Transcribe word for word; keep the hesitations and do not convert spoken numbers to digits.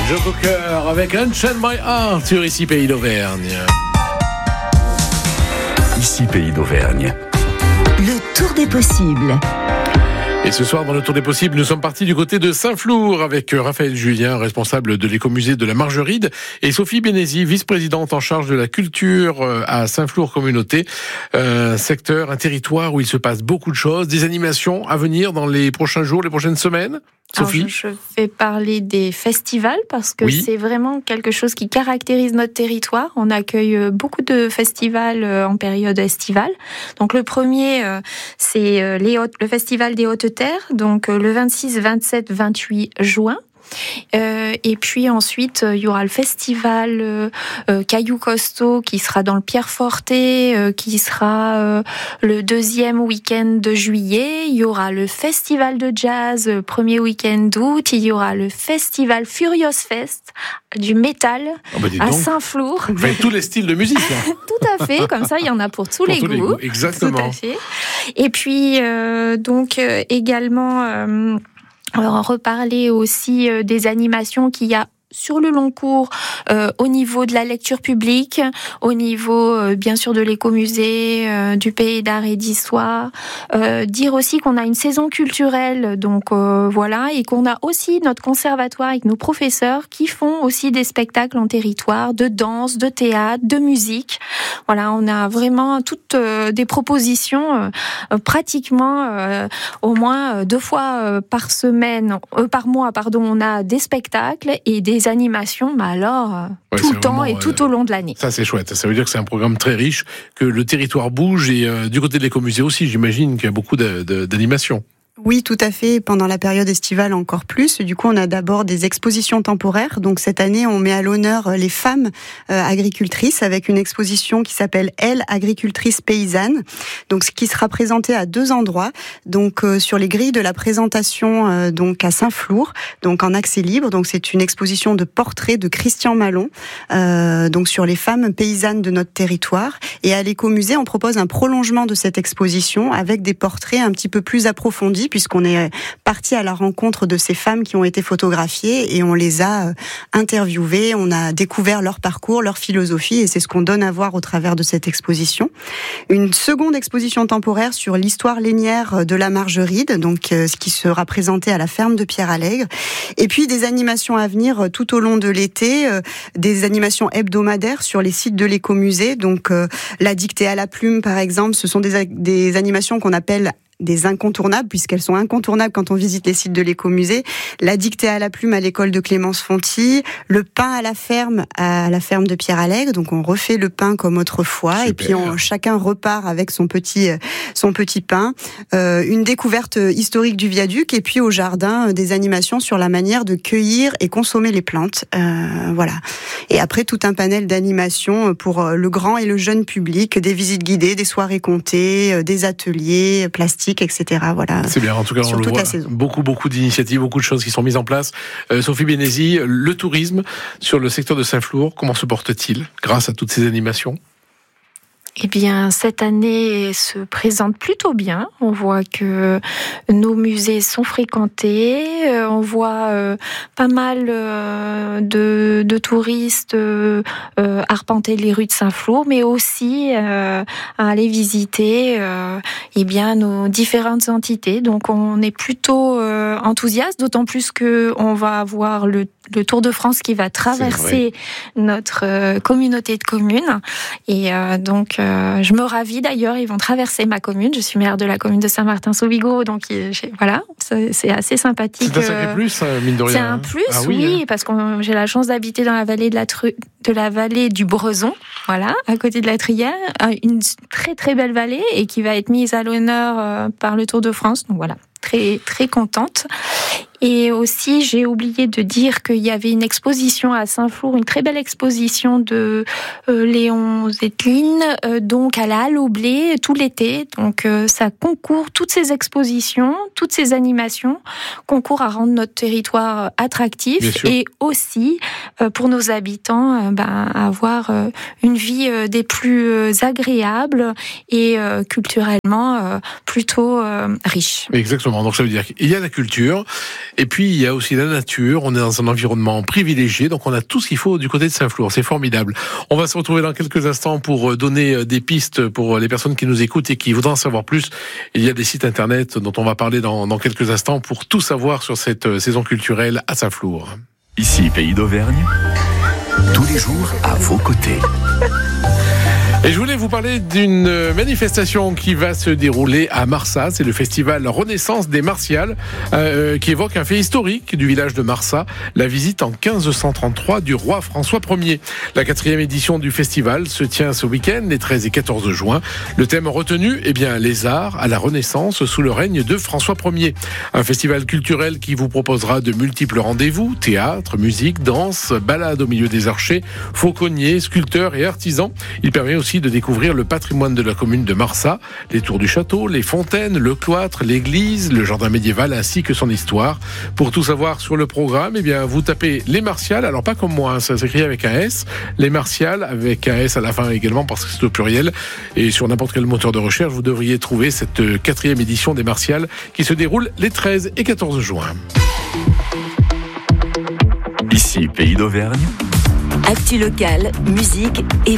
Joe Cocker avec Unchain My Heart sur Ici Pays d'Auvergne. Ici Pays d'Auvergne. Le tour des possibles. Et ce soir, dans le Tour des possibles, nous sommes partis du côté de Saint-Flour avec Raphaël Julien, responsable de l'écomusée de la Margeride, et Sophie Bénézy, vice-présidente en charge de la culture à Saint-Flour Communauté, un secteur, un territoire où il se passe beaucoup de choses, des animations à venir dans les prochains jours, les prochaines semaines. Sophie ? Alors, je vais parler des festivals parce que oui. c'est vraiment quelque chose qui caractérise notre territoire. On accueille beaucoup de festivals en période estivale. Donc le premier, c'est les Hautes, le festival des Hautes-Terres, donc le vingt-six, vingt-sept, vingt-huit juin. Euh, et puis ensuite il y aura le festival euh, euh, Cailloux Costaud qui sera dans le Pierreforté, euh, qui sera euh, le deuxième week-end de juillet. Il y aura le festival de jazz euh, premier week-end d'août. Il y aura le festival Furious Fest du métal oh bah à Saint-Flour. Vous faites tous les styles de musique là. Tout à fait, comme ça il y en a pour tous, pour les, tous goûts. les goûts. Exactement. Tout à fait. Et puis euh, donc euh, également euh, Alors, reparler aussi euh, des animations qu'il y a sur le long cours, euh, au niveau de la lecture publique, au niveau euh, bien sûr de l'écomusée, euh, du pays d'art et d'histoire. Euh, dire aussi qu'on a une saison culturelle, donc euh, voilà, et qu'on a aussi notre conservatoire avec nos professeurs qui font aussi des spectacles en territoire, de danse, de théâtre, de musique. Voilà, on a vraiment toutes euh, des propositions euh, pratiquement euh, au moins deux fois euh, par semaine, euh, par mois, pardon, on a des spectacles et des animations, mais alors ouais, tout le temps et tout euh, au long de l'année. Ça c'est chouette, ça veut dire que c'est un programme très riche, que le territoire bouge et euh, du côté de l'écomusée aussi, j'imagine qu'il y a beaucoup de, de, d'animations. Oui, tout à fait. Pendant la période estivale, encore plus. Du coup, on a d'abord des expositions temporaires. Donc, cette année, on met à l'honneur les femmes euh, agricultrices avec une exposition qui s'appelle « Elles, agricultrices paysannes ». Donc, ce qui sera présenté à deux endroits. Donc, euh, sur les grilles de la présentation, euh, donc à Saint-Flour, donc en accès libre. Donc, c'est une exposition de portraits de Christian Malon, euh, donc sur les femmes paysannes de notre territoire. Et à l'écomusée, on propose un prolongement de cette exposition avec des portraits un petit peu plus approfondis, puisqu'on est parti à la rencontre de ces femmes qui ont été photographiées et on les a interviewées, on a découvert leur parcours, leur philosophie, et c'est ce qu'on donne à voir au travers de cette exposition. Une seconde exposition temporaire sur l'histoire lainière de la Margeride, donc euh, ce qui sera présenté à la ferme de Pierre-Allègre, et puis des animations à venir tout au long de l'été, euh, des animations hebdomadaires sur les sites de l'écomusée, donc euh, la dictée à la plume par exemple, ce sont des, des animations qu'on appelle des incontournables, puisqu'elles sont incontournables quand on visite les sites de l'écomusée. La dictée à la plume à l'école de Clémence Fonty, le pain à la ferme à la ferme de Pierre-Allègre, donc on refait le pain comme autrefois. Super. Et puis on, chacun repart avec son petit son petit pain. Euh, une découverte historique du viaduc, et puis au jardin des animations sur la manière de cueillir et consommer les plantes. Euh, voilà. Et après tout un panel d'animations pour le grand et le jeune public, des visites guidées, des soirées comptées, des ateliers plastiques, et cetera. Voilà. C'est bien, en tout cas, on le voit. Beaucoup, beaucoup d'initiatives, beaucoup de choses qui sont mises en place. Euh, Sophie Bénézy, le tourisme sur le secteur de Saint-Flour, comment se porte-t-il grâce à toutes ces animations ? Eh bien, cette année se présente plutôt bien. On voit que nos musées sont fréquentés. On voit euh, pas mal euh, de, de touristes euh, arpenter les rues de Saint-Flour, mais aussi euh, aller visiter euh, eh bien, nos différentes entités. Donc, on est plutôt euh, enthousiaste, d'autant plus qu'on va avoir le le Tour de France qui va traverser notre euh, communauté de communes. Et euh, donc, euh, je me ravis d'ailleurs, ils vont traverser ma commune. Je suis maire de la commune de Saint-Martin-sous-Vigo, donc voilà, c'est, c'est assez sympathique. C'est un sacré plus, mine de rien. C'est un plus, ah, oui, oui hein. Parce que j'ai la chance d'habiter dans la vallée de la, tru... de la vallée du Brezon, voilà, à côté de la Truyère, une très très belle vallée et qui va être mise à l'honneur euh, par le Tour de France. Donc voilà, très très contente. Et aussi, j'ai oublié de dire qu'il y avait une exposition à Saint-Flour, une très belle exposition de euh, Léon Zetline, euh, donc à la Halle au Blé, tout l'été. Donc euh, ça concourt, toutes ces expositions, toutes ces animations, concourent à rendre notre territoire attractif et aussi, euh, pour nos habitants, euh, ben, avoir euh, une vie euh, des plus euh, agréables et euh, culturellement euh, plutôt euh, riche. Exactement, donc ça veut dire qu'il y a la culture, Et puis, il y a aussi la nature. On est dans un environnement privilégié. Donc, on a tout ce qu'il faut du côté de Saint-Flour. C'est formidable. On va se retrouver dans quelques instants pour donner des pistes pour les personnes qui nous écoutent et qui voudraient en savoir plus. Il y a des sites internet dont on va parler dans, dans quelques instants pour tout savoir sur cette saison culturelle à Saint-Flour. Ici, Pays d'Auvergne, tous les jours à vos côtés. Et je voulais vous parler d'une manifestation qui va se dérouler à Marsat. C'est le festival Renaissance des Martiales euh, qui évoque un fait historique du village de Marsat, la visite en quinze cent trente-trois du roi François Ier. La quatrième édition du festival se tient ce week-end, les treize et quatorze juin. Le thème retenu, eh bien, les arts à la Renaissance sous le règne de François Ier. Un festival culturel qui vous proposera de multiples rendez-vous, théâtre, musique, danse, balade au milieu des archers, fauconniers, sculpteurs et artisans. Il permet aussi de découvrir le patrimoine de la commune de Marsat, les tours du château, les fontaines, le cloître, l'église, le jardin médiéval ainsi que son histoire. Pour tout savoir sur le programme, eh bien, vous tapez les Martiales, alors pas comme moi, hein, ça s'écrit avec un S, les Martiales avec un S à la fin également parce que c'est au pluriel. Et sur n'importe quel moteur de recherche, vous devriez trouver cette quatrième édition des Martiales qui se déroule les treize et quatorze juin. Ici, Pays d'Auvergne. Actu locale, musique et